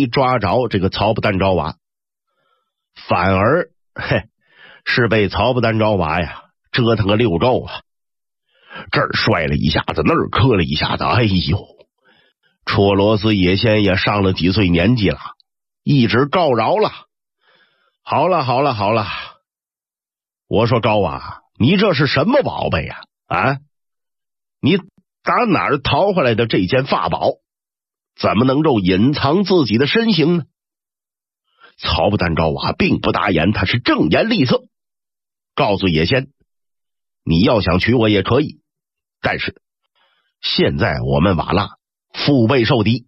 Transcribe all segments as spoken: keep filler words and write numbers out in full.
没抓着这个曹不丹昭娃，反而嘿是被曹不丹昭娃呀折腾个六皱啊，这儿摔了一下子，那儿磕了一下子，哎呦，戳罗斯野仙也上了几岁年纪了，一直告饶了。好了好了好了，我说高娃，你这是什么宝贝呀？啊，你打哪儿淘回来的这件法宝？怎么能够隐藏自己的身形呢？曹不丹昭娃并不答言，他是正言厉色，告诉野仙，你要想娶我也可以，但是现在我们瓦剌腹背受敌，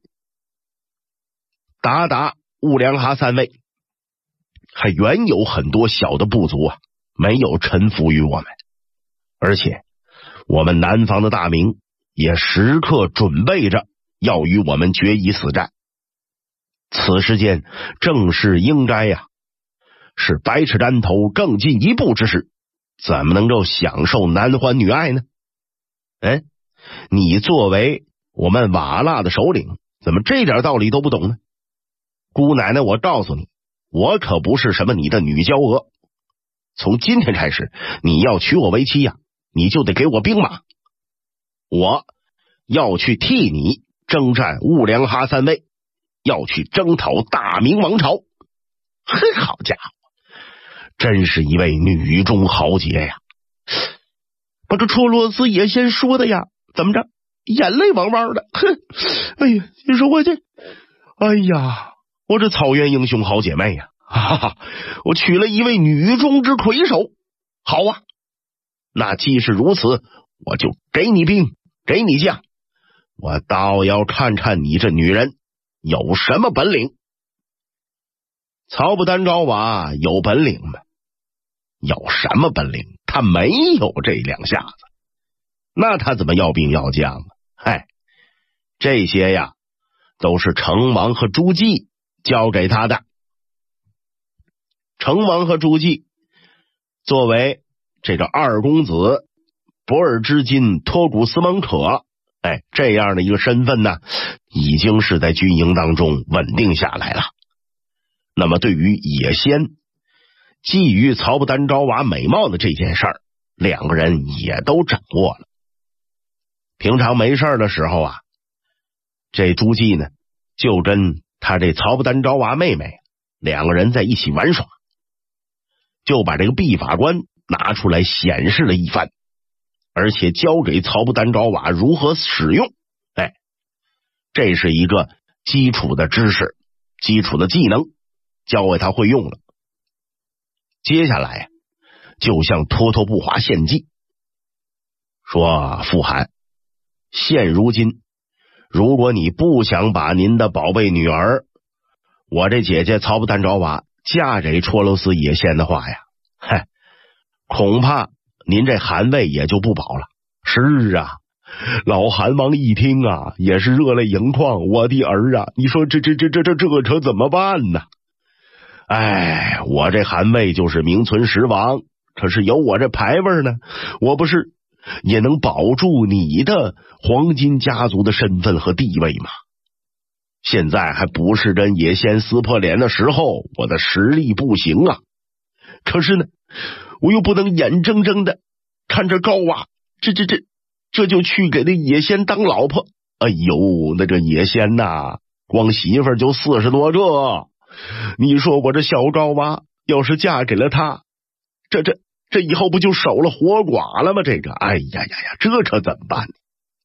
鞑靼、兀良哈三位还原有很多小的部族啊，没有臣服于我们，而且我们南方的大明也时刻准备着要与我们决一死战。此时间正是应该呀、啊，是百尺竿头更进一步之时，怎么能够享受男欢女爱呢？哎，你作为我们瓦剌的首领，怎么这点道理都不懂呢？姑奶奶，我告诉你，我可不是什么你的女娇娥，从今天开始，你要娶我为妻呀、啊，你就得给我兵马，我要去替你征战兀良哈三位，要去征讨大明王朝。嘿，好家伙，真是一位女中豪杰呀！把这戳罗斯野仙说的呀，怎么着，眼泪汪汪的。哼，哎呀，你说我这，哎呀，我这草原英雄好姐妹呀，哈哈，我娶了一位女中之魁首。好啊，那既是如此，我就给你兵，给你将，我倒要看看你这女人有什么本领。曹不丹昭娃有本领吗？有什么本领？他没有这两下子，那他怎么要兵要将啊？嗨，这些呀都是成王和朱棣交给他的。成王和朱棣作为这个二公子博尔之金托古斯蒙可，哎，这样的一个身份呢，已经是在军营当中稳定下来了。那么对于野仙觊觎曹不丹昭娃美貌的这件事儿，两个人也都掌握了。平常没事的时候啊，这朱棣呢就跟他这曹不丹昭娃妹妹两个人在一起玩耍，就把这个秘法官拿出来显示了一番，而且教给曹不丹昭娃如何使用。哎，这是一个基础的知识，基础的技能，教给他会用了。接下来就向脱脱不华献计，说傅寒，现如今如果你不想把您的宝贝女儿我这姐姐曹不丹昭娃嫁给戳罗斯野仙的话呀，嗨，恐怕您这汗位也就不保了。是啊，老韩王一听啊，也是热泪盈眶，我的儿啊，你说这这这这这这可怎么办呢？哎，我这汗位就是名存实亡，可是有我这牌位呢，我不是也能保住你的黄金家族的身份和地位吗？现在还不是跟野仙撕破脸的时候，我的实力不行啊。可是呢，我又不能眼睁睁的看着高娃这这这这就去给那野仙当老婆。哎呦，那这野仙呐，光媳妇就四十多个，你说我这小高娃要是嫁给了他，这这这以后不就守了活寡了吗？这个，哎呀呀呀，这可怎么办呢？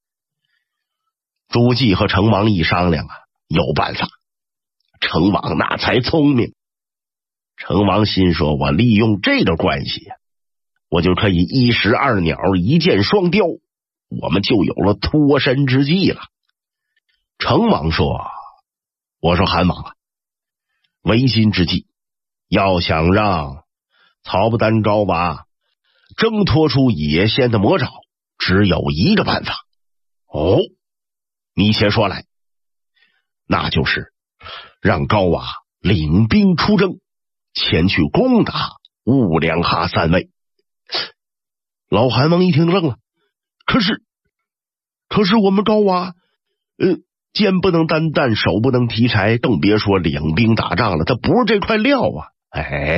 朱棣和成王一商量啊，有办法。成王那才聪明，成王心说，我利用这个关系呀、啊，我就可以一石二鸟，一箭双雕，我们就有了脱身之计了。成王说，我说韩王啊，为今之计，要想让曹不丹昭娃挣脱出野仙的魔爪，只有一个办法。哦，你先说来。那就是让高娃领兵出征，前去攻打兀良哈三位。老韩王一听愣了，可是可是我们高娃呃肩不能担担，手不能提柴，更别说领兵打仗了。他不是这块料啊！哎，